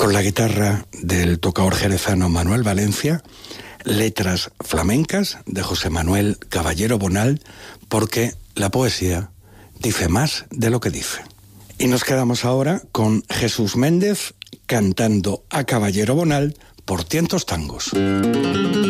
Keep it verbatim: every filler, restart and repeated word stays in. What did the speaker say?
con la guitarra del tocador jerezano Manuel Valencia, letras flamencas de José Manuel Caballero Bonal, porque la poesía dice más de lo que dice. Y nos quedamos ahora con Jesús Méndez cantando a Caballero Bonal por Tientos Tangos.